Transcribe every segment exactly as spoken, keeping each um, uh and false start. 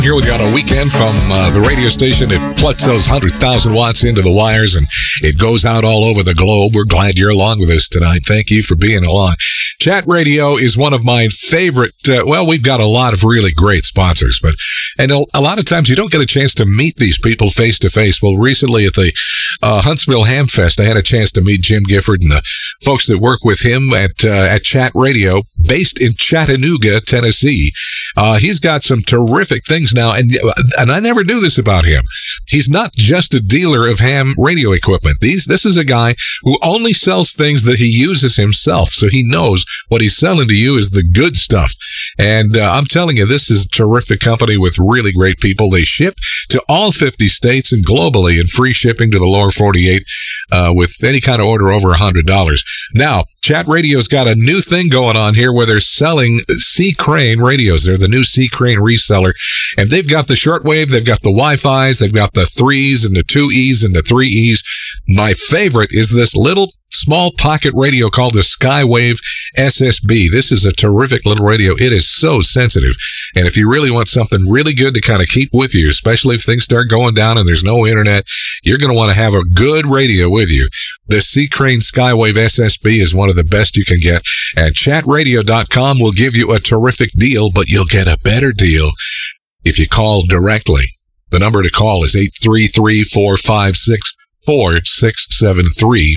Here we got a weekend from uh, the radio station. It plugs those one hundred thousand watts into the wires, and it goes out all over the globe. We're glad you're along with us tonight. Thank you for being along. Chat Radio is one of my favorite. Uh, well, we've got a lot of really great sponsors, but and a, a lot of times you don't get a chance to meet these people face to face. Well, recently at the uh, Huntsville Ham Fest, I had a chance to meet Jim Gifford and the folks that work with him at uh, at Chat Radio, based in Chattanooga, Tennessee. Uh, he's got some terrific things now, and and I never knew this about him. He's not just a dealer of ham radio equipment. These this is a guy who only sells things that he uses himself, so he knows what he's selling to you is the good stuff. And uh, I'm telling you, this is a terrific company with really great people. They ship to all fifty states and globally, and free shipping to the lower forty-eight uh, with any kind of order over one hundred dollars. Now, Chat Radio's got a new thing going on here where they're selling C. Crane radios. They're the new C. Crane reseller, and they've got the shortwave, they've got the Wi-Fi's, they've got the threes and the two E's and the three E's. My favorite is this little small pocket radio called the Skywave S S B. This is a terrific little radio. It is so sensitive. And if you really want something really good to kind of keep with you, especially if things start going down and there's no internet, you're going to want to have a good radio with you. The C. Crane Skywave S S B is one of the best you can get. And chat radio dot com will give you a terrific deal, but you'll get a better deal if you call directly. The number to call is eight three three, four five six, four six seven three.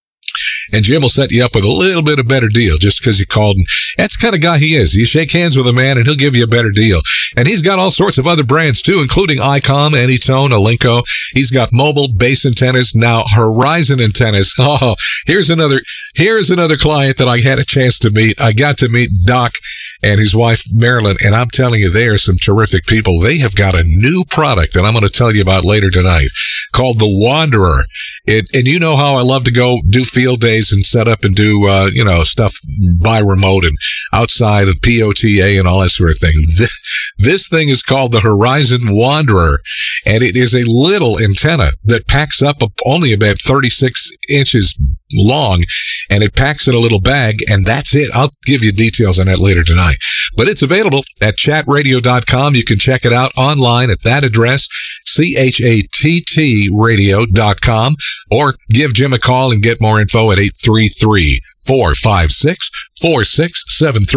And Jim will set you up with a little bit of better deal just because you called. And that's the kind of guy he is. You shake hands with a man and he'll give you a better deal. And he's got all sorts of other brands too, including ICOM, Anytone, Alinco. He's got mobile base antennas, now Horizon antennas. Oh, here's another, here's another client that I had a chance to meet. I got to meet Doc and his wife, Marilyn, and I'm telling you, they are some terrific people. They have got a new product that I'm going to tell you about later tonight called the Wanderer. It, and you know how I love to go do field days and set up and do, uh, you know, stuff by remote and outside of P O T A and all that sort of thing. This, this thing is called the Horizon Wanderer, and it is a little antenna that packs up only about thirty-six inches long, and it packs in a little bag, and that's it. I'll give you details on that later tonight. But it's available at chat radio dot com. You can check it out online at that address, C H A T T radio dot com, or give Jim a call and get more info at eight three three, four five six, four six seven three.